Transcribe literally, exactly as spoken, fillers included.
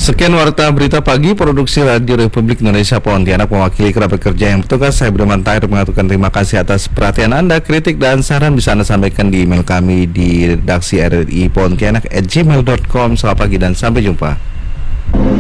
Sekian warta berita pagi produksi Radio Republik Indonesia Pontianak, mewakili kerabat kerja yang bertugas. Saya Budi Mantair mengatakan terima kasih atas perhatian Anda. Kritik dan saran bisa Anda sampaikan di email kami di redaksi r r i pontianak at gmail dot com. Selamat pagi dan sampai jumpa.